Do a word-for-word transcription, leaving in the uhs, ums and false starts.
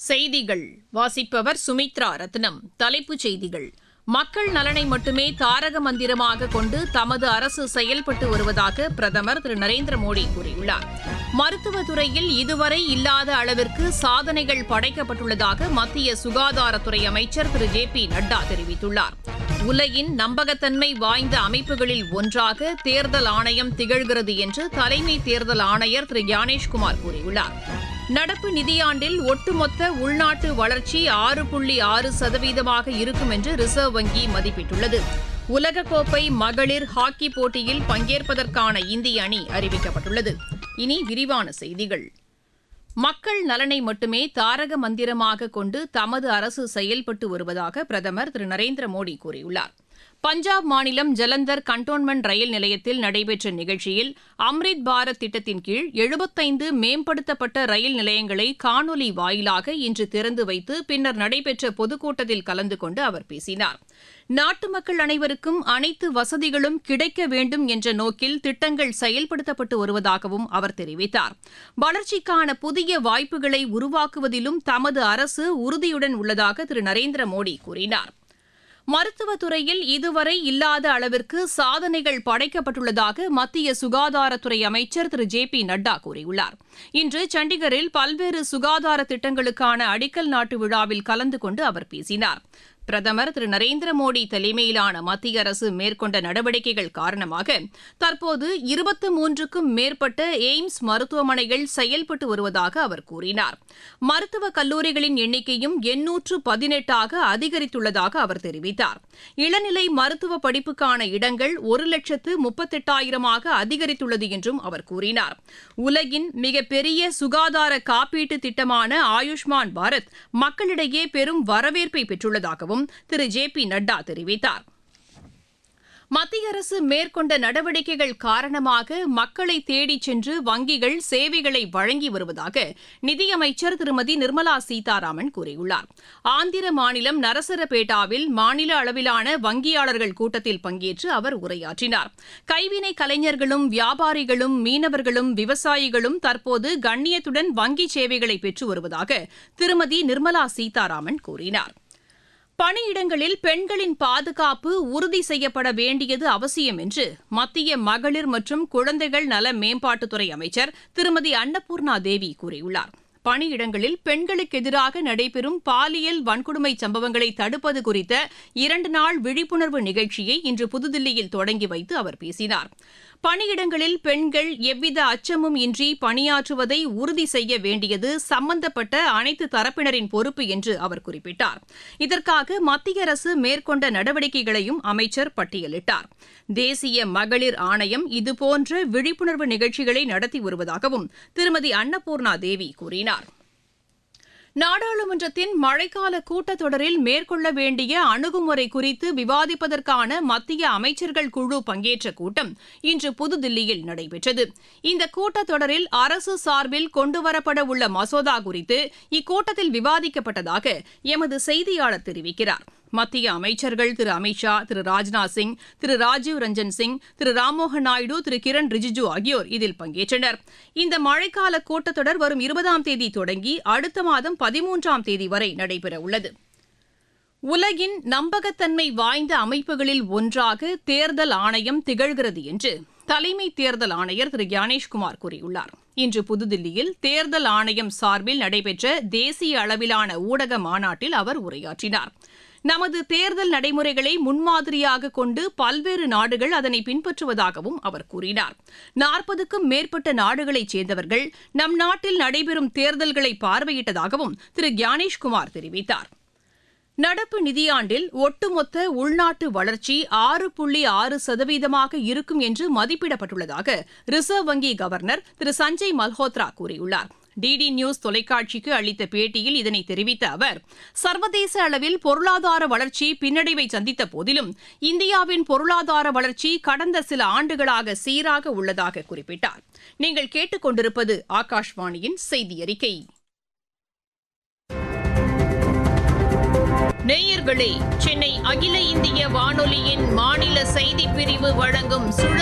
செய்திகள் வாசிப்பவர் சுமித்ரா ரத்னம். தலைப்புச் செய்திகள்: மக்கள் நலனை மட்டுமே தாரக மந்திரமாக கொண்டு தமது அரசு செயல்பட்டு வருவதாக பிரதமர் திரு நரேந்திர மோடி கூறியுள்ளார். மருத்துவத்துறையில் இதுவரை இல்லாத அளவிற்கு சாதனைகள் படைக்கப்பட்டுள்ளதாக மத்திய சுகாதாரத்துறை அமைச்சர் திரு ஜே பி நட்டா தெரிவித்துள்ளார். உலகின் நம்பகத்தன்மை வாய்ந்த அமைப்புகளில் ஒன்றாக தேர்தல் ஆணையம் திகழ்கிறது என்று தலைமை தேர்தல் ஆணையர் திரு ஞானேஷ்குமார் கூறியுள்ளார். நடப்பு நிதியாண்டில் ஒட்டுமொத்த உள்நாட்டு வளர்ச்சி ஆறு புள்ளி ஆறு சதவீதமாக இருக்கும் என்று ரிசர்வ் வங்கி மதிப்பிட்டுள்ளது. உலகக்கோப்பை மகளிர் ஹாக்கி போட்டியில் பங்கேற்பதற்கான இந்திய அணி அறிவிக்கப்பட்டுள்ளது. இனி விரிவான செய்திகள். மக்கள் நலனை மட்டுமே தாரக மந்திரமாக கொண்டு தமது அரசு செயல்பட்டு வருவதாக பிரதமர் திரு நரேந்திர மோடி கூறியுள்ளார். பஞ்சாப் மாநிலம் ஜலந்தர் கண்டோன்மெண்ட் ரயில் நிலையத்தில் நடைபெற்ற நிகழ்ச்சியில் அம்ரித் பாரத் திட்டத்தின் கீழ் எழுபத்தைந்து மேம்படுத்தப்பட்ட ரயில் நிலையங்களை காணொலி வாயிலாக இன்று திறந்து வைத்து பின்னர் நடைபெற்ற பொதுக்கூட்டத்தில் கலந்து கொண்டு அவர் பேசினார். நாட்டு மக்கள் அனைவருக்கும் அனைத்து வசதிகளும் கிடைக்க வேண்டும் என்ற நோக்கில் திட்டங்கள் செயல்படுத்தப்பட்டு வருவதாகவும் அவர் தெரிவித்தார். வளர்ச்சிக்கான புதிய வாய்ப்புகளை உருவாக்குவதிலும் தமது அரசு உறுதியுடன் உள்ளதாக திரு நரேந்திர மோடி கூறினார். மருத்துவத்துறையில் இதுவரை இல்லாத அளவிற்கு சாதனைகள் படைக்கப்பட்டுள்ளதாக மத்திய சுகாதாரத்துறை அமைச்சர் திரு ஜே பி நட்டா கூறியுள்ளார். இன்று சண்டிகரில் பல்வேறு சுகாதார திட்டங்களுக்கான அடிக்கல் நாட்டு விழாவில் கலந்து கொண்டு அவர் பேசினார். பிரதமர் திரு நரேந்திர மோடி தலைமையிலான மத்திய அரசு மேற்கொண்ட நடவடிக்கைகள் காரணமாக தற்போது இருபத்தி மூன்றுக்கும் மேற்பட்ட எய்ம்ஸ் மருத்துவமனைகள் செயல்பட்டு வருவதாக அவர் கூறினார். மருத்துவக் கல்லூரிகளின் எண்ணிக்கையும் எண்ணூற்று பதினெட்டாக அதிகரித்துள்ளதாக அவர் தெரிவித்தார். இளநிலை மருத்துவ படிப்புக்கான இடங்கள் ஒரு லட்சத்து முப்பத்தெட்டாயிரமாக அதிகரித்துள்ளது என்றும் அவர் கூறினார். உலகின் மிகப்பெரிய சுகாதார காப்பீட்டு திட்டமான ஆயுஷ்மான் பாரத் மக்களிடையே பெரும் வரவேற்பை பெற்றுள்ளதாகவும் திரு ஜே பி நட்டா தெரிவித்தார். மத்திய அரசு மேற்கொண்ட நடவடிக்கைகள் காரணமாக மக்களை தேடிச் சென்று வங்கிகள் சேவைகளை வழங்கி வருவதாக நிதியமைச்சர் திருமதி நிர்மலா சீதாராமன் கூறியுள்ளார். ஆந்திர மாநிலம் நரசரபேட்டாவில் மாநில அளவிலான வங்கியாளர்கள் கூட்டத்தில் பங்கேற்று அவர் உரையாற்றினார். கைவினை கலைஞர்களும் வியாபாரிகளும் மீனவர்களும் விவசாயிகளும் தற்போது கண்ணியத்துடன் வங்கி சேவைகளை பெற்று வருவதாக திருமதி நிர்மலா சீதாராமன் கூறினார். பணியிடங்களில் பெண்களின் பாதுகாப்பு உறுதி செய்யப்பட வேண்டியது அவசியம் என்று மத்திய மகளிர் மற்றும் குழந்தைகள் நல மேம்பாட்டுத்துறை அமைச்சர் திருமதி அன்னபூர்ணா தேவி கூறியுள்ளார். பணியிடங்களில் பெண்களுக்கு எதிராக நடைபெறும் பாலியல் வன்கொடுமை சம்பவங்களை தடுப்பது குறித்த இரண்டு நாள் விழிப்புணர்வு நிகழ்ச்சியை இன்று புதுதில்லியில் தொடங்கி வைத்து அவர் பேசினார். பணியிடங்களில் பெண்கள் எவ்வித அச்சமும் இன்றி பணியாற்றுவதை உறுதி செய்ய வேண்டியது சம்பந்தப்பட்ட அனைத்து தரப்பினரின் பொறுப்பு என்று அவர் குறிப்பிட்டார். இதற்காக மத்திய அரசு மேற்கொண்ட நடவடிக்கைகளையும் அமைச்சர் பட்டியலிட்டார். தேசிய மகளிர் ஆணையம் இதுபோன்ற விழிப்புணர்வு நிகழ்ச்சிகளை நடத்தி வருவதாகவும் திருமதி அன்னபூர்ணா தேவி கூறினார். நாடாளுமன்றத்தின் மழைக்கால கூட்டத்தொடரில் மேற்கொள்ள வேண்டிய அணுகுமுறை குறித்து விவாதிப்பதற்கான மத்திய அமைச்சர்கள் குழு பங்கேற்ற கூட்டம் இன்று புதுதில்லியில் நடைபெற்றது. இந்த கூட்டத்தொடரில் அரசு சார்பில் கொண்டுவரப்பட உள்ள மசோதா குறித்து இக்கூட்டத்தில் விவாதிக்கப்பட்டதாக எமது செய்தியாளர் தெரிவிக்கிறார். மத்திய அமைச்சர்கள் திரு அமித் ஷா, திரு ராஜ்நாத் சிங், திரு ராஜீவ் ரஞ்சன் சிங், திரு ராம்மோகன் நாயுடு, திரு கிரண் ரிஜிஜு ஆகியோர் இதில் பங்கேற்றனர். இந்த மழைக்கால கூட்டத்தொடர் வரும் இருபதாம் தேதி தொடங்கி அடுத்த மாதம் பதிமூன்றாம் தேதி வரை நடைபெறவுள்ளது. உலகின் நம்பகத்தன்மை வாய்ந்த அமைப்புகளில் ஒன்றாக தேர்தல் ஆணையம் திகழ்கிறது என்று தலைமை தேர்தல் ஆணையர் திரு ஞானேஷ்குமார் கூறியுள்ளார். இன்று புதுதில்லியில் தேர்தல் ஆணையம் சார்பில் நடைபெற்ற தேசிய அளவிலான ஊடக மாநாட்டில் அவர் உரையாற்றினார். நமது தேர்தல் நடைமுறைகளை முன்மாதிரியாக கொண்டு பல்வேறு நாடுகள் அதனை பின்பற்றுவதாகவும் அவர் கூறினார். நாற்பதுக்கும் மேற்பட்ட நாடுகளைச் சேர்ந்தவர்கள் நம் நாட்டில் நடைபெறும் தேர்தல்களை பார்வையிட்டதாகவும் திரு ஞானேஷ்குமார் தெரிவித்தார். நடப்பு நிதியாண்டில் ஒட்டுமொத்த உள்நாட்டு வளர்ச்சி ஆறு புள்ளி ஆறு சதவீதமாக இருக்கும் என்று மதிப்பிடப்பட்டுள்ளதாக ரிசர்வ் வங்கி கவர்னர் திரு சஞ்சய் மல்ஹோத்ரா கூறியுள்ளார். டிடி நியூஸ் தொலைக்காட்சிக்கு அளித்த பேட்டியில் இதனை தெரிவித்த அவர், சர்வதேச அளவில் பொருளாதார வளர்ச்சி பின்னடைவை சந்தித்த போதிலும் இந்தியாவின் பொருளாதார வளர்ச்சி கடந்த சில ஆண்டுகளாக சீராக உள்ளதாக குறிப்பிட்டார். நீங்கள் கேட்டுக் கொண்டிருப்பது ஆகாஷ்வாணியின் செய்தி அறிக்கை. நேயர்களே, சென்னை அகில இந்திய வானொலியின் மாநில செய்திப் பிரிவு வழங்கும் சுழல்